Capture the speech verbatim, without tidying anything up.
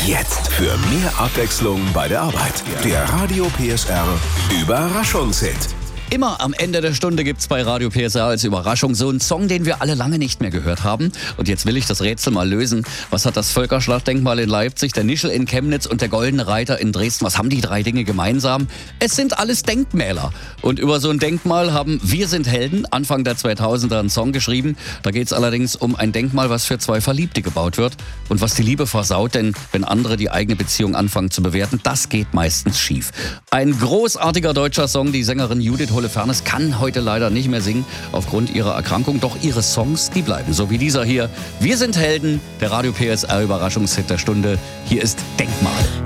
Jetzt für mehr Abwechslung bei der Arbeit. Der Radio P S R Überraschungshit. Immer am Ende der Stunde gibt's bei Radio P S R als Überraschung so einen Song, den wir alle lange nicht mehr gehört haben. Und jetzt will ich das Rätsel mal lösen. Was hat das Völkerschlachtdenkmal in Leipzig, der Nischel in Chemnitz und der Goldene Reiter in Dresden? Was haben die drei Dinge gemeinsam? Es sind alles Denkmäler. Und über so ein Denkmal haben Wir sind Helden Anfang der zweitausender einen Song geschrieben. Da geht's allerdings um ein Denkmal, was für zwei Verliebte gebaut wird. Und was die Liebe versaut, denn wenn andere die eigene Beziehung anfangen zu bewerten, das geht meistens schief. Ein großartiger deutscher Song, die Sängerin Judith Holofernes kann heute leider nicht mehr singen aufgrund ihrer Erkrankung. Doch ihre Songs, die bleiben. So wie dieser hier. Wir sind Helden, der Radio P S R Überraschungshit der Stunde. Hier ist Denkmal.